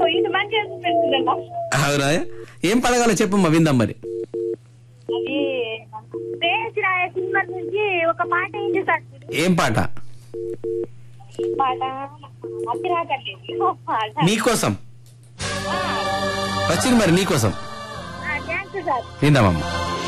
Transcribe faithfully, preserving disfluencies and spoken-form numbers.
ఇది మంచిగా చూపిస్తుందన్న. అవునా, ఏం పడగాలో చెప్పమ్మా విందాం మరి. అది ప్రేయసిరాయ సినిమా నుంచి ఒక పాట ఏంటి సార్? ఏం పాట? పాట అది రాకండి పాట. నీకోసం వచ్చింది మరి, నీకోసం థ్యాంక్స్ సార్. విందామమ్మా.